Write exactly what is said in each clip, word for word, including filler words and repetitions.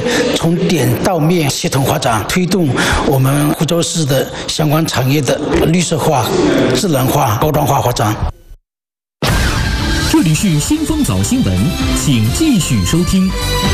从点到面系统发展，推动我们福州市的相关产业的绿色化、智能化、高端化发展。 这里是新风早新闻，请继续收听。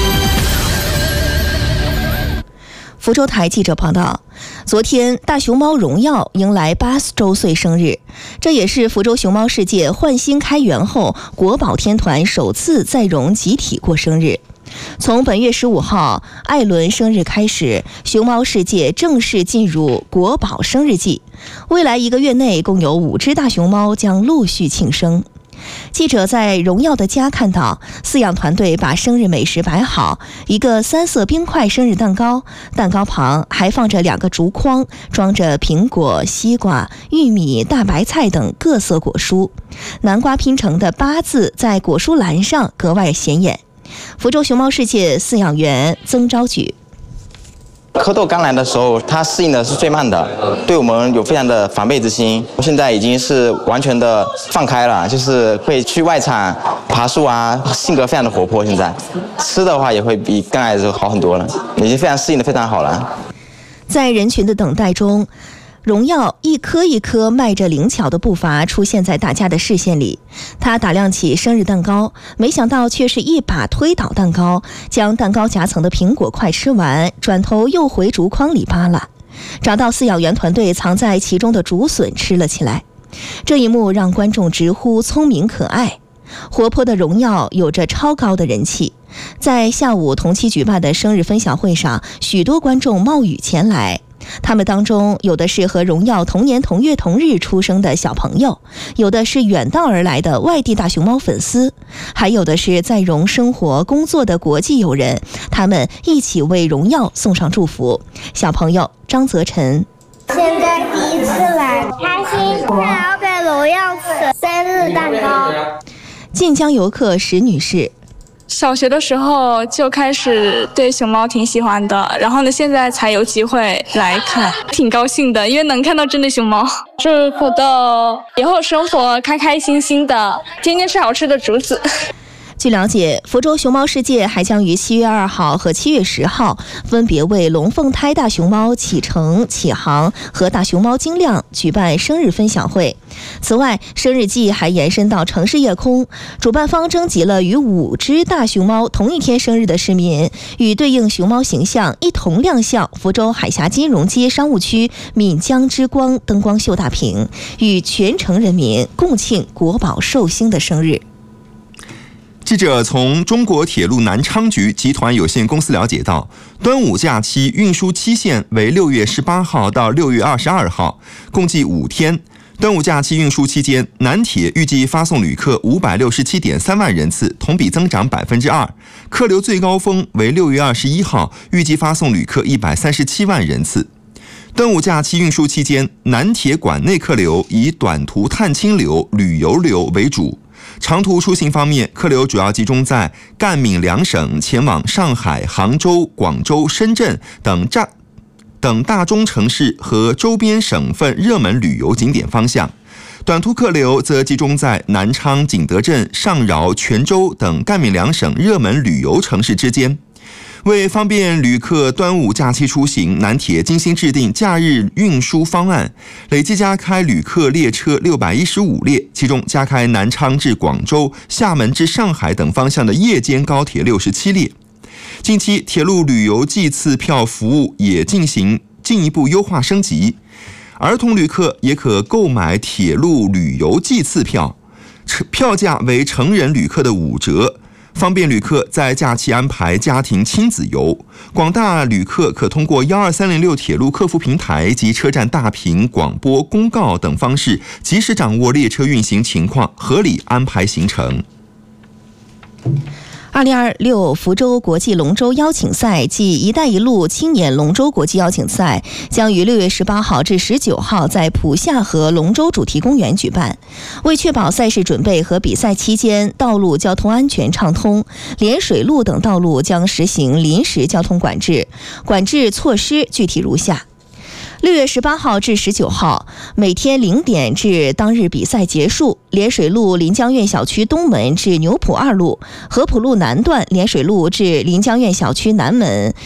福州台记者报道，昨天大熊猫荣耀迎来八周岁生日，这也是福州熊猫世界焕新开园后国宝天团首次在荣集体过生日。从本月十五号艾伦生日开始，熊猫世界正式进入国宝生日季，未来一个月内共有五只大熊猫将陆续庆生。记者在荣耀的家看到，饲养团队把生日美食摆好，一个三色冰块生日蛋糕，蛋糕旁还放着两个竹筐，装着苹果、西瓜、玉米、大白菜等各色果蔬，南瓜拼成的八字在果蔬栏上格外显眼。福州熊猫世界饲养员曾昭举， 蝌蚪刚来的时候，它适应的是最慢的，对我们有非常的防备之心。现在已经是完全的放开了，就是会去外场爬树啊，性格非常的活泼。现在吃的话也会比刚来的时候好很多了，已经非常适应的非常好了。 在人群的等待中，荣耀一颗一颗迈着灵巧的步伐出现在大家的视线里。他打量起生日蛋糕，没想到却是一把推倒蛋糕，将蛋糕夹层的苹果块吃完，转头又回竹筐里扒拉，找到饲养员团队藏在其中的竹笋吃了起来。这一幕让观众直呼聪明可爱。活泼的荣耀有着超高的人气，在下午同期举办的生日分享会上，许多观众冒雨前来。他们当中有的是和荣耀同年同月同日出生的小朋友，有的是远道而来的外地大熊猫粉丝，还有的是在荣生活工作的国际友人，他们一起为荣耀送上祝福。小朋友张泽晨， 现在第一次来，开心，想要给荣耀吃生日蛋糕。 晋江游客石女士， 小学的时候就开始对熊猫挺喜欢的，然后呢，现在才有机会来看，挺高兴的，因为能看到真的熊猫。祝蝌蚪以后生活开开心心的，天天吃好吃的竹子。 据了解，福州熊猫世界还将于七月二号和七月十号分别为龙凤胎大熊猫启程、启航和大熊猫精亮举办生日分享会。此外，生日季还延伸到城市夜空，主办方征集了与五只大熊猫同一天生日的市民，与对应熊猫形象一同亮相福州海峡金融街商务区闽江之光灯光秀大屏，与全城人民共庆国宝寿星的生日。 记者从中国铁路南昌局集团有限公司了解到，端午假期运输期限为六月十八号到六月二十二号，共计五天。端午假期运输期间，南铁预计发送旅客五百六十七点三万人次，同比增长百分之二。客流最高峰为六月二十一号，预计发送旅客一百三十七万人次。端午假期运输期间，南铁管内客流以短途探亲流、旅游流为主。长途出行方面，客流主要集中在赣闽两省前往上海、杭州、广州、深圳等大等大中城市和周边省份热门旅游景点方向。短途客流则集中在南昌、景德镇、上饶、泉州等赣闽两省热门旅游城市之间。为方便旅客端午假期出行，南铁精心制定假日运输方案，累计加开旅客列车六百一十五列，其中加开南昌至广州、厦门至上海等方向的夜间高铁六十七列。近期，铁路旅游季次票服务也进行进一步优化升级，儿童旅客也可购买铁路旅游季次票，票价为成人旅客的五折。方便旅客在假期安排家庭亲子游，广大旅客可通过一二三零六铁路客服平台及车站大屏广播公告等方式，及时掌握列车运行情况，合理安排行程。 二零二六福州国际龙舟邀请赛暨“一带一路”青年龙舟国际邀请赛将于六月十八号至十九号在浦下河龙舟主题公园举办。为确保赛事准备和比赛期间道路交通安全畅通，连水路等道路将实行临时交通管制。管制措施具体如下：六月十八号至十九号，每天零点至当日比赛结束，连水路临江苑小区东门至牛浦二路、合浦路南段连水路至临江苑小区南门，